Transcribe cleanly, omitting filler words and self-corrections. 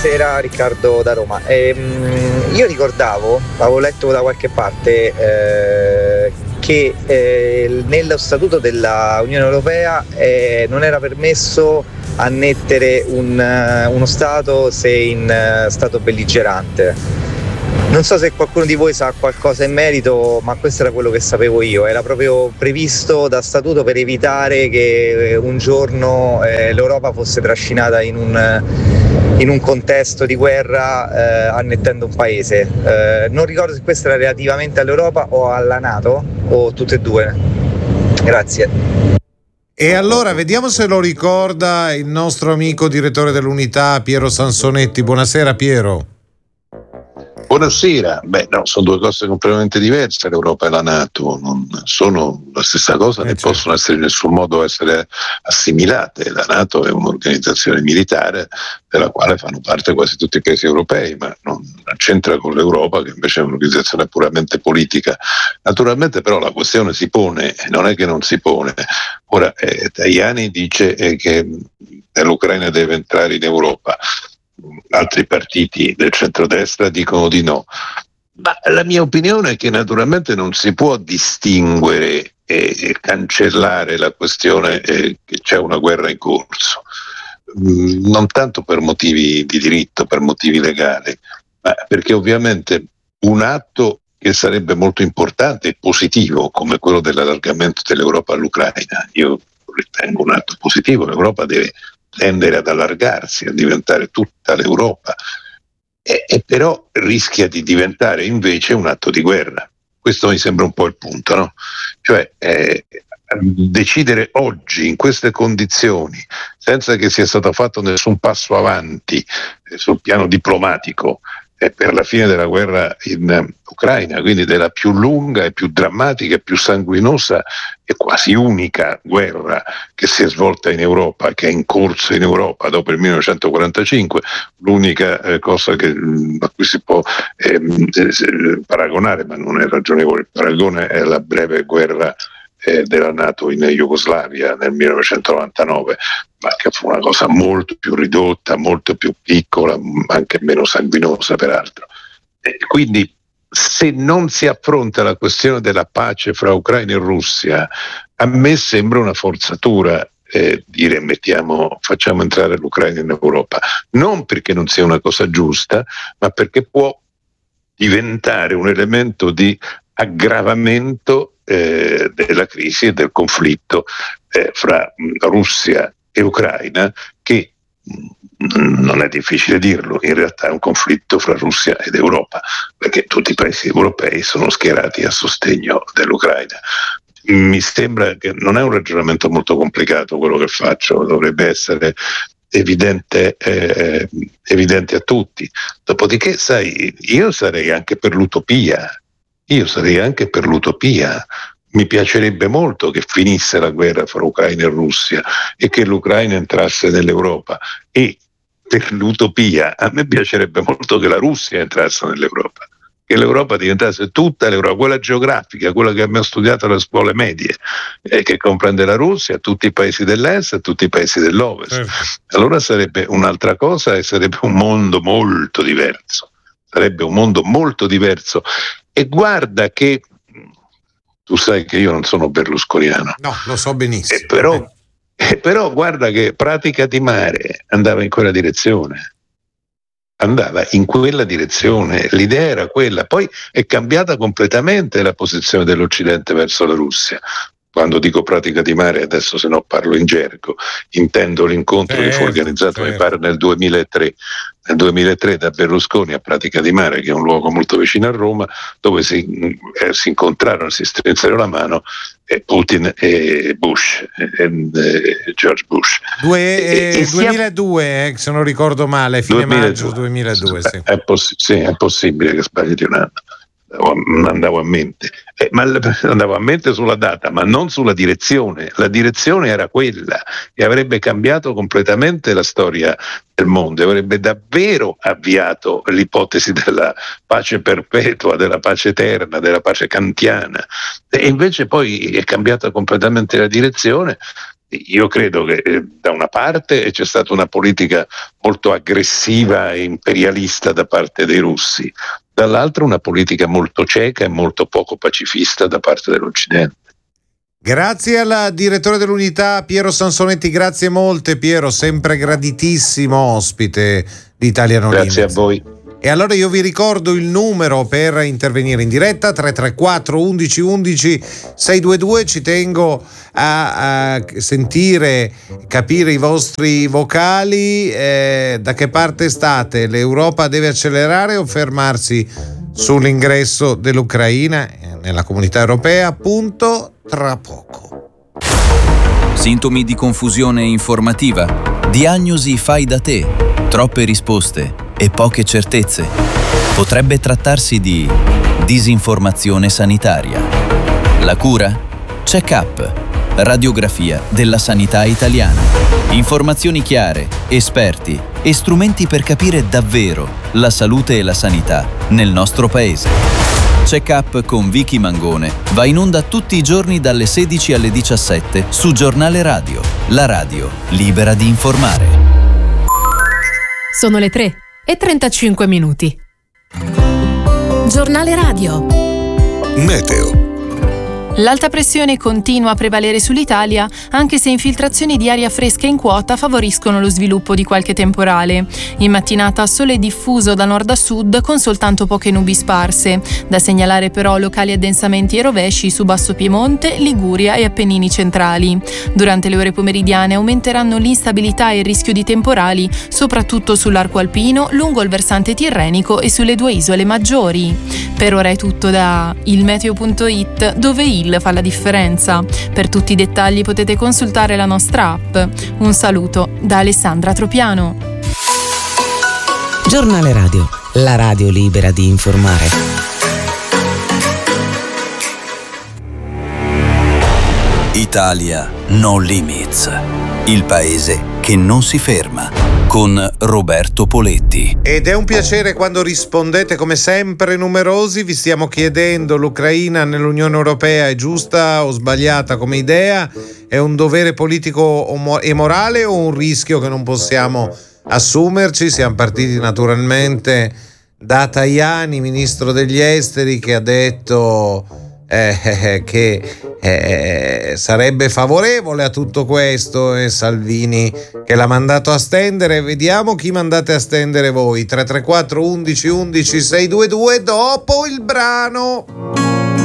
Buonasera, Riccardo da Roma. Io ricordavo, avevo letto da qualche parte che nello statuto dell'Unione Europea non era permesso annettere uno Stato se in stato belligerante. Non so se qualcuno di voi sa qualcosa in merito, ma questo era quello che sapevo io. Era proprio previsto da statuto per evitare che un giorno l'Europa fosse trascinata in un contesto di guerra annettendo un paese. Non ricordo se questo era relativamente all'Europa o alla NATO o tutte e due. Grazie. E allora vediamo se lo ricorda il nostro amico direttore dell'Unità Piero Sansonetti. Buonasera Piero. Buonasera. Sono due cose completamente diverse, l'Europa e la NATO, non sono la stessa cosa, né possono essere in nessun modo essere assimilate. La NATO è un'organizzazione militare della quale fanno parte quasi tutti i paesi europei, ma non c'entra con l'Europa, che invece è un'organizzazione puramente politica. Naturalmente però la questione si pone, non è che non si pone. Ora Tajani dice che l'Ucraina deve entrare in Europa. Altri partiti del centrodestra dicono di no, ma la mia opinione è che naturalmente non si può distinguere e cancellare la questione che c'è una guerra in corso, non tanto per motivi di diritto, per motivi legali, ma perché ovviamente un atto che sarebbe molto importante e positivo come quello dell'allargamento dell'Europa all'Ucraina, io ritengo un atto positivo. L'Europa deve tendere ad allargarsi, a diventare tutta l'Europa, e però rischia di diventare invece un atto di guerra. Questo mi sembra un po' il punto, no? Cioè decidere oggi in queste condizioni, senza che sia stato fatto nessun passo avanti sul piano diplomatico per la fine della guerra in Ucraina, quindi della più lunga e più drammatica e più sanguinosa e quasi unica guerra che si è svolta in Europa, che è in corso in Europa dopo il 1945, l'unica cosa a cui si può paragonare, ma non è ragionevole il paragone, è la breve guerra della NATO in Jugoslavia nel 1999, ma che fu una cosa molto più ridotta, molto più piccola, anche meno sanguinosa peraltro. Quindi se non si affronta la questione della pace fra Ucraina e Russia, a me sembra una forzatura dire facciamo entrare l'Ucraina in Europa, non perché non sia una cosa giusta, ma perché può diventare un elemento di aggravamento della crisi e del conflitto fra Russia e Ucraina, che non è difficile dirlo, in realtà è un conflitto fra Russia ed Europa, perché tutti i paesi europei sono schierati a sostegno dell'Ucraina. Mi sembra che non è un ragionamento molto complicato quello che faccio, dovrebbe essere evidente a tutti. Dopodiché, sai, io sarei anche per l'utopia. Mi piacerebbe molto che finisse la guerra fra Ucraina e Russia e che l'Ucraina entrasse nell'Europa, e per l'utopia a me piacerebbe molto che la Russia entrasse nell'Europa, che l'Europa diventasse tutta l'Europa, quella geografica, quella che abbiamo studiato alle scuole medie, che comprende la Russia, tutti i paesi dell'est e tutti i paesi dell'ovest. Allora sarebbe un'altra cosa e sarebbe un mondo molto diverso. E guarda che tu sai che io non sono berlusconiano. No, lo so benissimo. Però guarda che Pratica di Mare andava in quella direzione. L'idea era quella. Poi è cambiata completamente la posizione dell'Occidente verso la Russia. Quando dico Pratica di Mare, adesso se no parlo in gergo, intendo l'incontro che fu organizzato mi pare nel 2003 da Berlusconi a Pratica di Mare, che è un luogo molto vicino a Roma, dove si incontrarono, si strinsero la mano Putin e Bush, George Bush. 2002, se non ricordo male, fine 2002. Maggio 2002. Sì. È possibile che sbagli di un anno. Andavo a mente sulla data, ma non sulla direzione. La direzione era quella che avrebbe cambiato completamente la storia del mondo, avrebbe davvero avviato l'ipotesi della pace perpetua, della pace eterna, della pace kantiana, e invece poi è cambiata completamente la direzione Io credo che da una parte c'è stata una politica molto aggressiva e imperialista da parte dei russi, dall'altra una politica molto cieca e molto poco pacifista da parte dell'Occidente. Grazie al direttore dell'Unità Piero Sansonetti, grazie molte Piero, sempre graditissimo ospite di Italiano Limits. Grazie a voi. E allora io vi ricordo il numero per intervenire in diretta, 334 11 11 622, ci tengo a sentire, capire i vostri vocali, da che parte state? L'Europa deve accelerare o fermarsi sull'ingresso dell'Ucraina nella comunità europea? Appunto, tra poco. Sintomi di confusione informativa, diagnosi fai da te, troppe risposte e poche certezze. Potrebbe trattarsi di disinformazione sanitaria. La cura? Check-up. Radiografia della sanità italiana. Informazioni chiare, esperti e strumenti per capire davvero la salute e la sanità nel nostro paese. Check-up con Vicky Mangone va in onda tutti i giorni dalle 16 alle 17 su Giornale Radio, la radio libera di informare. Sono le 3:35. Giornale Radio. Meteo. L'alta pressione continua a prevalere sull'Italia, anche se infiltrazioni di aria fresca in quota favoriscono lo sviluppo di qualche temporale. In mattinata sole diffuso da nord a sud con soltanto poche nubi sparse. Da segnalare però locali addensamenti e rovesci su Basso Piemonte, Liguria e Appennini centrali. Durante le ore pomeridiane aumenteranno l'instabilità e il rischio di temporali, soprattutto sull'arco alpino, lungo il versante tirrenico e sulle 2 isole maggiori. Per ora è tutto da ilmeteo.it, dove fa la differenza. Per tutti i dettagli potete consultare la nostra app. Un saluto da Alessandra Tropiano. Giornale Radio, la radio libera di informare. Italia No Limits, il paese che non si ferma, con Roberto Poletti. Ed è un piacere quando rispondete come sempre numerosi. Vi stiamo chiedendo: l'Ucraina nell'Unione Europea è giusta o sbagliata come idea? È un dovere politico e morale o un rischio che non possiamo assumerci? Siamo partiti naturalmente da Tajani, ministro degli esteri, che ha detto che sarebbe favorevole a tutto questo, e Salvini che l'ha mandato a stendere. Vediamo chi mandate a stendere voi. 334 11 11 622 dopo il brano.